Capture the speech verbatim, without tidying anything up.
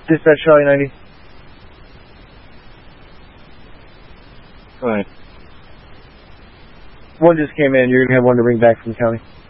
Dispatch Charlie ninety. Go ahead. One just came in. You're going to have one to ring back from the county.